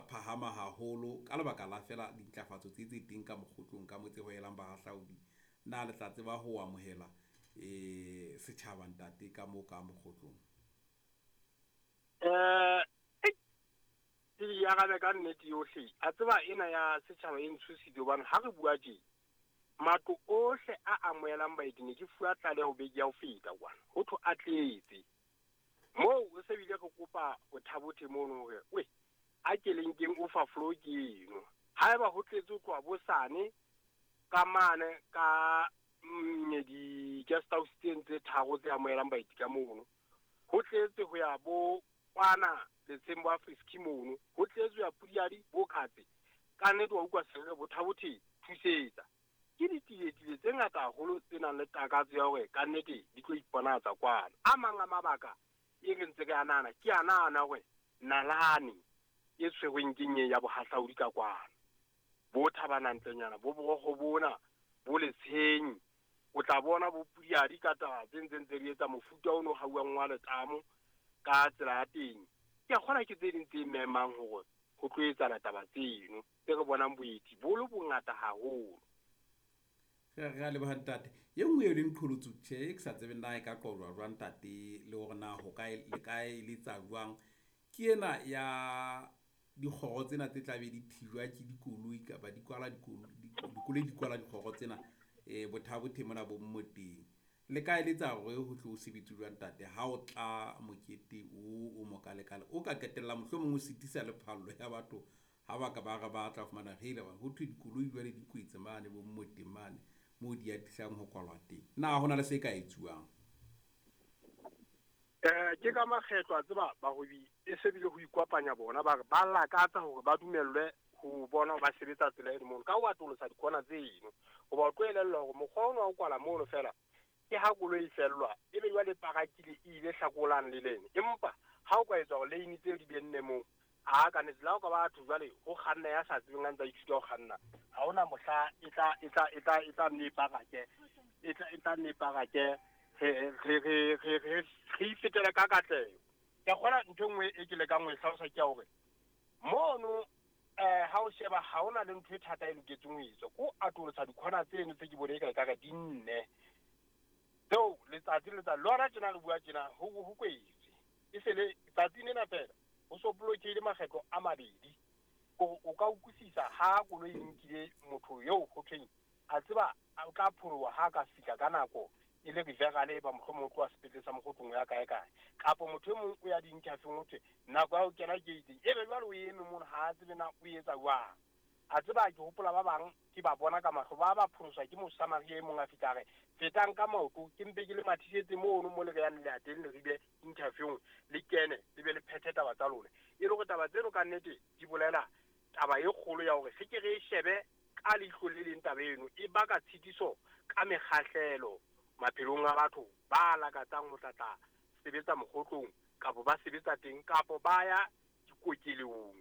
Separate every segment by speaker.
Speaker 1: phahama haholo ka lebaka la fela dintlafatso tse teng ka mokgotlong ka motse ho elang bahahlaudi na le tla tseba ho amohela setjhaba ntate ka mo ka mokgotlong.
Speaker 2: Ya ga ka nnete yohle a tseba ena ya setjhaba e ntshositse hobane ha re bua tje matlo ohle a amohelang baeti ne ke fuwa tlaleho beke ya ho feta kwana ho thwe a tletse moo o se bile re kopa bothabothe mono hore we a kelenkeng o fa flow ke eno haeba ho tletse ho tloha bosane ka mane ka di guest house tse tharo tse amohelang baeti ka mono ho tletse ho ya bo kwana letsembo Afriski mono ho tletse ya Pudiadi bo Katse ka nnete wa utlwa serere bothabothe thusetsa ke ditile tse ngata haholo tse nang le takatso ya hore ka nnete di tlo iponatsa kwana a mang a mabaka e re ntse re anana ke anana hore nalane e tshwerweng ke nye ya bohahlaudi ka kwana bo thabana ntlenyana bo borogo bona bo le tshenyi o tla bona bo Pudiadi ka taba tse ntse re etsa mofuta o no hauang wa letamo ka tsela ya teng ke kgona ke tse ding tse memang hore go tlo etsa taba tseno tse re bonang boeti bo le bongata haholo
Speaker 1: ga le ba ntate ye nngwe e leng qholotso tjhe ke sa tsebe nna e ka qolwa jwang ntate le hore na ho kae le kae le tsa jwang ke ena ya dikgoro tsena tse tla be di thilwa ke dikoloi kapa di kwala dikoloi di kwala dikgoro tsena bothabothe mona bo mmoteng le kae le tsa gore ho tlo sebetsa jwang ntate ha o tla mokete o mo kalekale o ka qetella mohlomong o sitisa le phallo ya batho ha ba ka ba re ba tla fumana hele ba ho thwe dikoloi jwale di kwetse mane bo mmoteng mane mo di atisang ho kwalwa teng na hona le se ka etsuwang.
Speaker 2: Ke ka makgetlo a tseba bahobi e se bile ho ikopanya bona ba lakatsa hore ba dumellwe ho bona ba sebetsa tsela e mono ka ho atolosa dikona tseno ho ba tloelella hore mokgwa ona o kwala mono fela ke ha koloi fellwa e be jwale parakile ile hlakolane le lene empa ha o ka etsa hore lane tseo di benne moo a ka ne tsela o ka batho jwale ho kganna ya sa tsebeng a ntsa ithuta ho kganna ha ona mohla e tla nepagake e tla nepagake re fetela ka katleho ke kgona ntho nngwe e ke le ka ngwe hlalosa ke hore mono ha o sheba ha ona le ntho e thata e loketseng ho etswa ko atolosa dikhona tseno tse ke bone ka ka di nne so letsatsi lona tjena le bua tjena ho kwetse e se le tsatsi nena fela ho so blokile makgetlo a mabedi o ka ukusisa ha koloi e nkile motho yo ho thweng a tseba a ka pholowa ha ka fika ka nako e le reverale ba mohlomong tloa sepetlele sa mogotlong ya kae kapo motho e mong o ya di-interviewing ho thwe nako ya ho kena gate e be jwale o eme mono ha a tsebe na o etsa jwang a tseba ke hopola ba bang ke ba bona ka mahlo ba pholoswa ke mosamaria e mong a fitare fetang ka maoto ke mpe ke le mathisetse mono mo le re yang le a teng le ribe interviewing le kene le be le phethe taba tsa lona e le go taba tseno ka nnete di bolela taba e kgolo ya hore se ke re shebe ka leihlo le leng taba eno e baka tshitiso ka mekgahlelo maphelong a batho ba lakatsang ho tlatla sebetsa mogotlong kapo ba sebetsa teng kapo ba ya dikokelong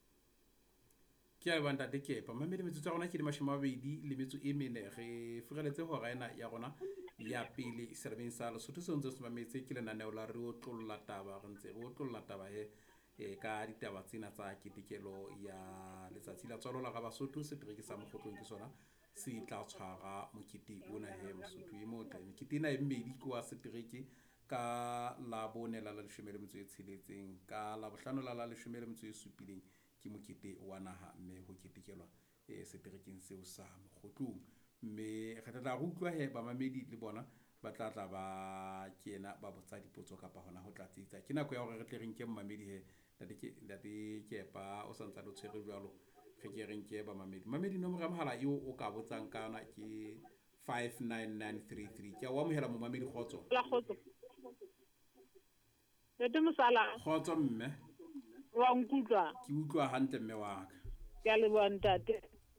Speaker 1: ke a banta de kepa mamedi metsotso ya rona ke di 20 le metso e mene re fureletse ho raena ya rona ya pele serbeng sa Lesotho se ntse se mametse ke lenaneo la re o tlolla taba re ntse re o tlolla taba ka ditaba tsena tsa ketekelo ya letsatsi la tswalo la ga Basotho se tere ke sa mogotlong ke sona se tla tshwara mokete ona Mosotho e motle mokete ena e mmedi ke wa setereke ka la bone la 16 ka la bohlano la 17 ke mokete wa naha mme ho ketekelwa seterekeng seo sa mogotlong mme re tla go utlwa ba mamedi le bona ba tla ba kena ba botsa dipotso kapa hona ho tlatsetsa ke nako ya hore re tle re nke mamedi date kepa o santsa lo tshwere jwalo re ke re nke ba mamedi nomoro ya mohala eo o ka botsang kana ke 59933 ke wa mohela mo mamedi khotso
Speaker 3: la khotso tete mosala
Speaker 1: khotso mme
Speaker 3: wa nkutlwa
Speaker 1: ke utlwa hantle mme wa ka
Speaker 3: ke le bua ntate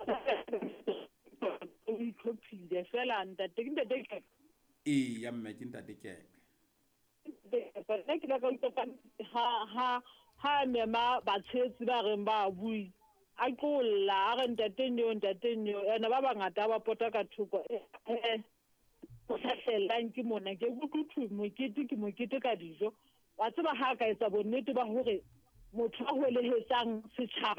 Speaker 3: o itlhophile fela ntate ke ntate
Speaker 1: ya mme ke ntate kepe
Speaker 3: ke la ka utlwa ha mema ba tshetsi ba reng ba bui a qolla a re ntatenyo ena ba bangata ba pota ka thoko o hlahlelang ke mona ke bututhu mokete ka dijo wa tseba ha ka etsa bonnete ba hore motho a hwelehetsang setjhaba